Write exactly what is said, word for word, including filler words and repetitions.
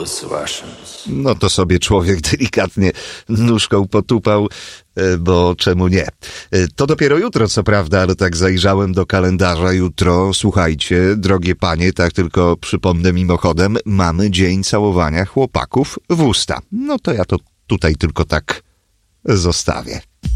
those Russians. No to sobie człowiek delikatnie nóżką potupał, bo czemu nie? To dopiero jutro, co prawda, ale tak zajrzałem do kalendarza. Jutro, słuchajcie, drogie panie, tak tylko przypomnę mimochodem, mamy dzień całowania chłopaków w usta. No to ja to tutaj tylko tak zostawię.